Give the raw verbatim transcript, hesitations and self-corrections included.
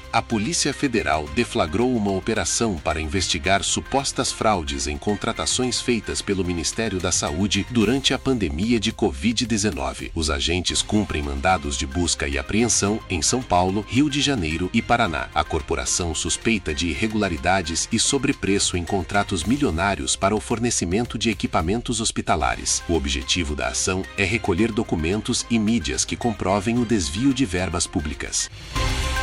A Polícia Federal deflagrou uma operação para investigar supostas fraudes em contratações feitas pelo Ministério da Saúde durante a pandemia de covid dezenove. Os agentes cumprem mandados de busca e apreensão em São Paulo, Rio de Janeiro e Paraná. A corporação suspeita de irregularidades e sobrepreço em contratos milionários para o fornecimento de equipamentos hospitalares. O objetivo da ação é recolher documentos e mídias que comprovem o desvio de verbas públicas.